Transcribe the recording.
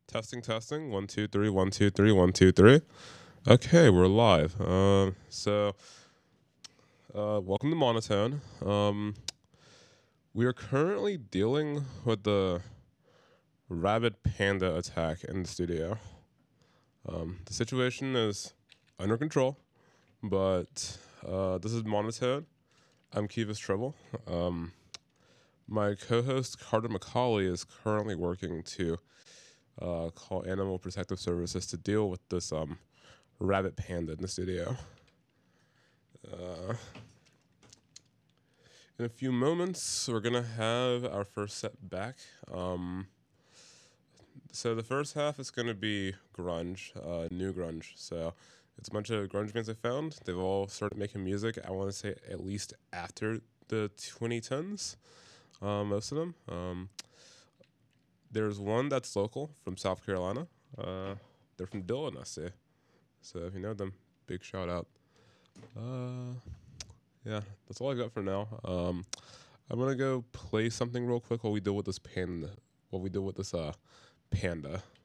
Testing, testing. One, two, three, one, two, three, one, two, three. Okay, we're live. Welcome to Monotone. We are currently dealing with the rabid panda attack in the studio. The situation is under control, but this is Monotone. I'm Kivas Trouble. My co-host Carter McCauley is currently working to call Animal Protective Services to deal with this rabbit panda in the studio. In a few moments, we're gonna have our first set back. So the first half is gonna be grunge, new grunge. So it's a bunch of grunge bands I found. They've all started making music. I want to say at least after the 2010s. Most of them. There's one that's local from South Carolina. They're from Dillon, I say. So if you know them, big shout out. Yeah, that's all I got for now. I'm gonna go play something real quick while we deal with this panda.